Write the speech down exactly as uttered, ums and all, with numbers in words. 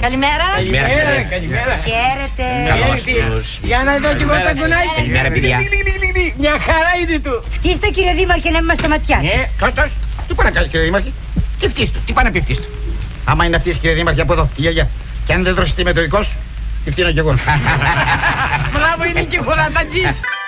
Καλημέρα. Καλημέρα, καλημέρα. Χαίρετε. Καλώς τους. Για να δω κι εγώ τα κουνάκια. Καλημέρα, παιδιά. Μια χαρά είναι του. Φτύστε κύριε Δήμαρχε να μην μας σταματιάσει. Ε, Κώστος, τι πάει να κάνεις κύριε Δήμαρχε? Τι φτύστο, τι πάει να πει φτύστο? Άμα είναι αυτής κύριε Δήμαρχε από εδώ, τη γιαγιά. Και αν δεν δροσιστεί με το δικό σου, τη φτύνω κι εγώ. Μπράβο, είναι και χωρατατζής.